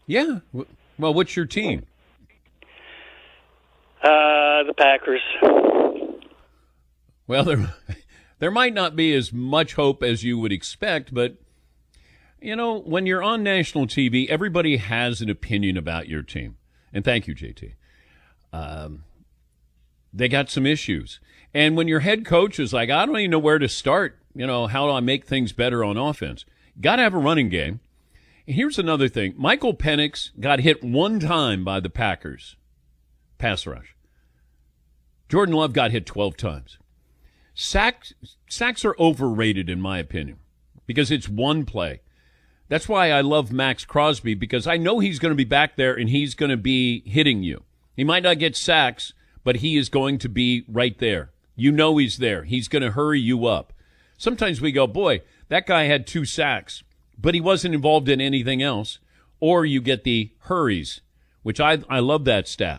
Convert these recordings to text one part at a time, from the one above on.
Yeah. Well, what's your team? The Packers. Well, there might not be as much hope as you would expect, but when you're on national TV, everybody has an opinion about your team. And thank you, JT. They got some issues. And when your head coach is like, I don't even know where to start, how do I make things better on offense? Got to have a running game. Here's another thing. Michael Penix got hit one time by the Packers. Pass rush. Jordan Love got hit 12 times. Sacks are overrated, in my opinion, because it's one play. That's why I love Max Crosby, because I know he's going to be back there and he's going to be hitting you. He might not get sacks, but he is going to be right there. He's there. He's going to hurry you up. Sometimes we go, boy, that guy had 2 sacks, but he wasn't involved in anything else. Or you get the hurries, which I love that stat.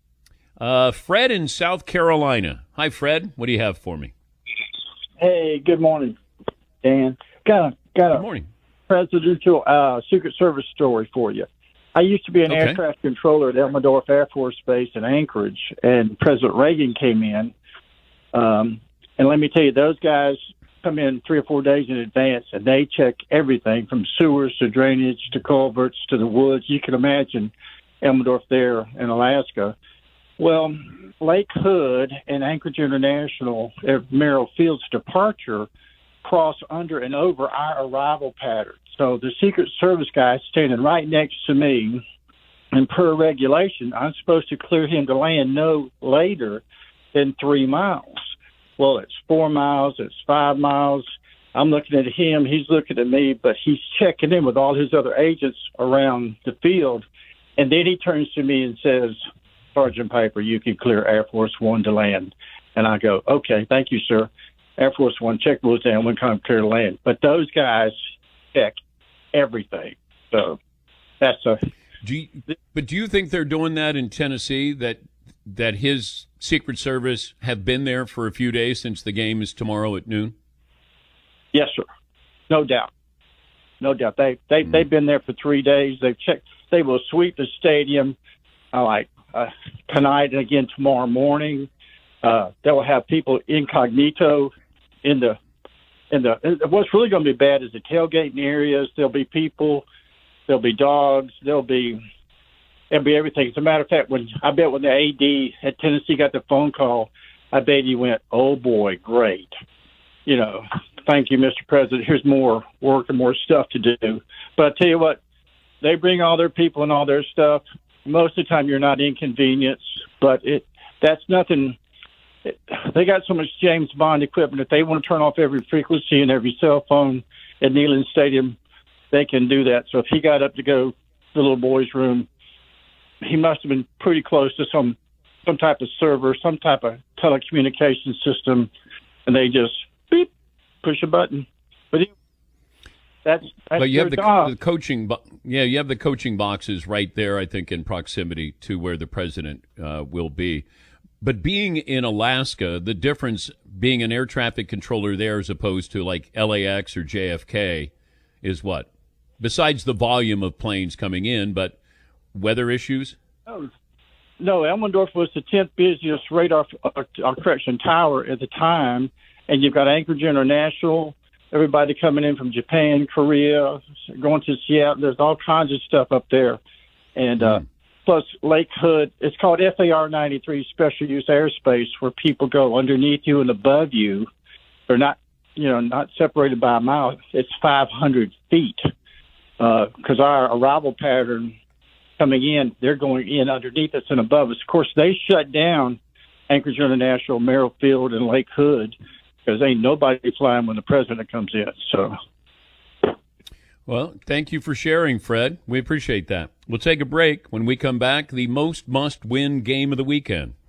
Fred in South Carolina. Hi, Fred. What do you have for me? Hey, good morning, Dan. Got Good a morning. presidential Secret Service story for you. I used to be an air traffic controller at Elmendorf Air Force Base in Anchorage, and President Reagan came in. And let me tell you, those guys come in 3 or 4 days in advance, and they check everything from sewers to drainage to culverts to the woods. You can imagine Elmendorf there in Alaska. Well, Lake Hood and Anchorage International at Merrill Field's departure cross under and over our arrival pattern. So the Secret Service guy standing right next to me, and per regulation, I'm supposed to clear him to land no later than 3 miles. Well, it's 4 miles, it's 5 miles. I'm looking at him, he's looking at me, but he's checking in with all his other agents around the field. And then he turns to me and says, Sergeant Piper, you can clear Air Force One to land. And I go, okay, thank you, sir. Air Force One, check those down, we'll come clear to land. But those guys check everything. So that's a... But do you think they're doing that in Tennessee, that his Secret Service have been there for a few days since the game is tomorrow at noon? Yes, sir. No doubt. No doubt. They've been there for 3 days. They've checked. They will sweep the stadium tonight and again tomorrow morning. They'll have people incognito in the. What's really going to be bad is the tailgating areas. There'll be people. There'll be dogs. There'll be everything. As a matter of fact, when the AD at Tennessee got the phone call, I bet he went, "Oh boy, great! Thank you, Mr. President. Here's more work and more stuff to do." But I tell you what, they bring all their people and all their stuff. Most of the time, you're not inconvenienced, but that's nothing. They got so much James Bond equipment that they want to turn off every frequency and every cell phone at Neyland Stadium. They can do that. So if he got up to go to the little boy's room, he must have been pretty close to some type of server, some type of telecommunication system, and they just beep, push a button. But you have their job. the coaching. You have the coaching boxes right there, I think, in proximity to where the president will be. But being in Alaska, the difference being an air traffic controller there as opposed to like LAX or JFK is what? Besides the volume of planes coming in, but weather issues? No, Elmendorf was the 10th busiest radar correction tower at the time, and you've got Anchorage International, everybody coming in from Japan, Korea, going to Seattle. There's all kinds of stuff up there. And plus Lake Hood, it's called FAR 93, Special Use Airspace, where people go underneath you and above you. They're not separated by a mile. It's 500 feet. Because our arrival pattern coming in, they're going in underneath us and above us. Of course, they shut down Anchorage International, Merrill Field, and Lake Hood because ain't nobody flying when the president comes in. So, well, thank you for sharing, Fred. We appreciate that. We'll take a break. When we come back, the most must-win game of the weekend.